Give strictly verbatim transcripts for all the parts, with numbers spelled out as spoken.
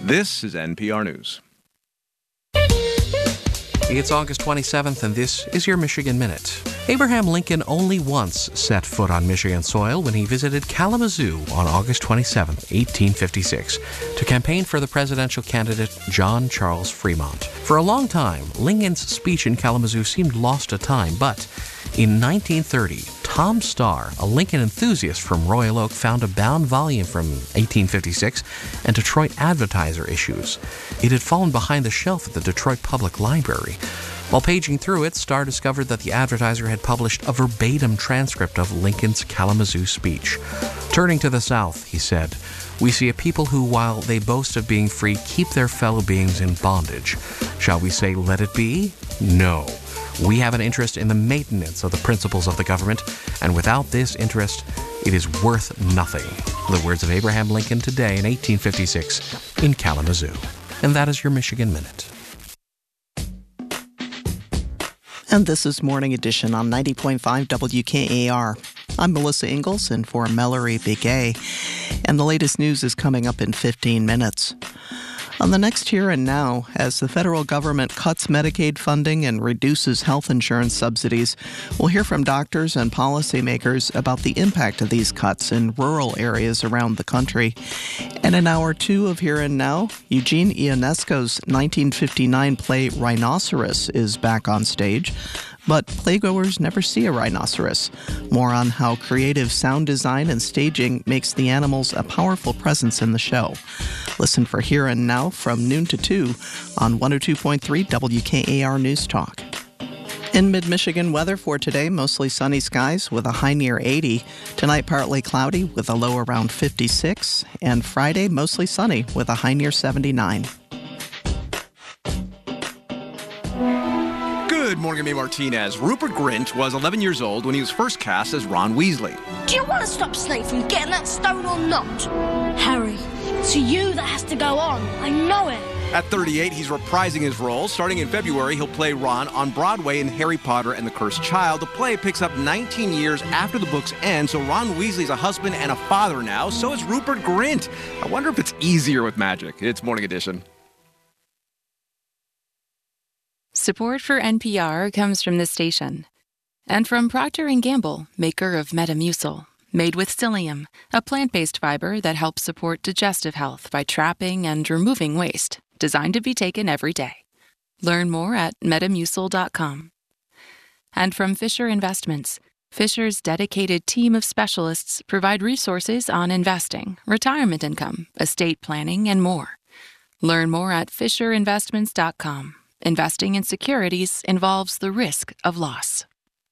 This is N P R News. It's August twenty-seventh, and this is your Michigan Minute. Abraham Lincoln only once set foot on Michigan soil when he visited Kalamazoo on August twenty-seventh, eighteen fifty-six, to campaign for the presidential candidate John Charles Fremont. For a long time, Lincoln's speech in Kalamazoo seemed lost to time, but in nineteen thirty, Tom Starr, a Lincoln enthusiast from Royal Oak, found a bound volume from eighteen fifty-six and Detroit Advertiser issues. It had fallen behind the shelf at the Detroit Public Library. While paging through it, Starr discovered that the Advertiser had published a verbatim transcript of Lincoln's Kalamazoo speech. Turning to the South, he said, "We see a people who, while they boast of being free, keep their fellow beings in bondage. Shall we say, let it be? No. We have an interest in the maintenance of the principles of the government, and without this interest, it is worth nothing." The words of Abraham Lincoln today in eighteen fifty-six in Kalamazoo. And that is your Michigan Minute. And this is Morning Edition on ninety point five W K A R. I'm Melissa Ingalls in for Mallory Begay, and the latest news is coming up in fifteen minutes. On the next Here and Now, as the federal government cuts Medicaid funding and reduces health insurance subsidies, we'll hear from doctors and policymakers about the impact of these cuts in rural areas around the country. And in hour two of Here and Now, Eugene Ionesco's nineteen fifty-nine play Rhinoceros is back on stage. But playgoers never see a rhinoceros. More on how creative sound design and staging makes the animals a powerful presence in the show. Listen for Here and Now from noon to two on one oh two point three W K A R News Talk. In mid-Michigan weather for today, mostly sunny skies with a high near eighty. Tonight, partly cloudy with a low around fifty-six. And Friday, mostly sunny with a high near seventy-nine. Good morning, I'm A. Martinez. Rupert Grint was eleven years old when he was first cast as Ron Weasley. Do you want to stop Snape from getting that stone or not? Harry, it's you that has to go on. I know it. At thirty-eight, he's reprising his role. Starting in February, he'll play Ron on Broadway in Harry Potter and the Cursed Child. The play picks up nineteen years after the book's end, so Ron Weasley's a husband and a father now. So is Rupert Grint. I wonder if it's easier with magic. It's Morning Edition. Support for N P R comes from this station and from Procter and Gamble, maker of Metamucil, made with psyllium, a plant-based fiber that helps support digestive health by trapping and removing waste, designed to be taken every day. Learn more at metamucil dot com. And from Fisher Investments, Fisher's dedicated team of specialists provide resources on investing, retirement income, estate planning, and more. Learn more at fisher investments dot com. Investing in securities involves the risk of loss.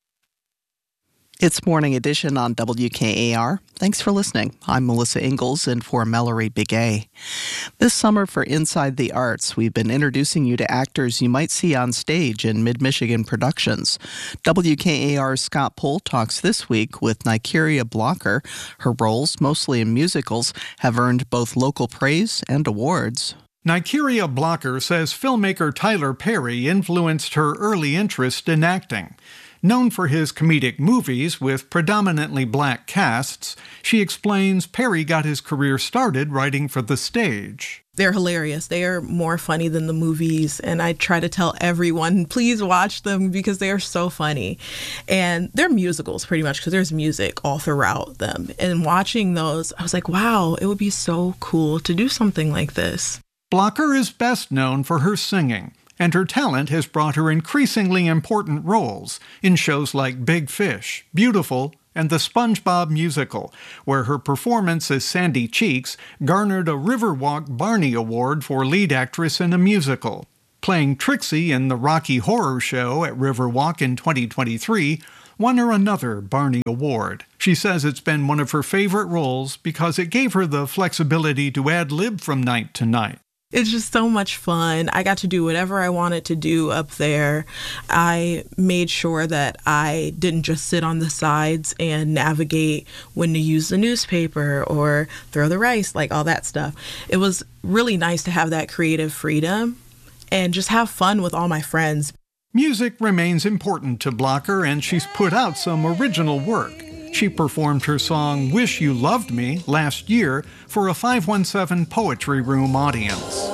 It's Morning Edition on W K A R. Thanks for listening. I'm Melissa Ingalls in for Mallory Begay. This summer for Inside the Arts, we've been introducing you to actors you might see on stage in Mid-Michigan productions. W K A R's Scott Pohl talks this week with Nykeria Blocker. Her roles, mostly in musicals, have earned both local praise and awards. Nykeria Blocker says filmmaker Tyler Perry influenced her early interest in acting. Known for his comedic movies with predominantly black casts, she explains Perry got his career started writing for the stage. They're hilarious. They are more funny than the movies, and I try to tell everyone, please watch them because they are so funny. And they're musicals pretty much because there's music all throughout them. And watching those, I was like, wow, it would be so cool to do something like this. Blocker is best known for her singing, and her talent has brought her increasingly important roles in shows like Big Fish, Beautiful, and The SpongeBob Musical, where her performance as Sandy Cheeks garnered a Riverwalk Barney Award for lead actress in a musical. Playing Trixie in the Rocky Horror Show at Riverwalk in twenty twenty-three won her another Barney Award. She says it's been one of her favorite roles because it gave her the flexibility to ad-lib from night to night. It's just so much fun. I got to do whatever I wanted to do up there. I made sure that I didn't just sit on the sides and navigate when to use the newspaper or throw the rice, like all that stuff. It was really nice to have that creative freedom and just have fun with all my friends. Music remains important to Blocker, and she's put out some original work. She performed her song Wish You Loved Me last year for a five one seven Poetry Room audience.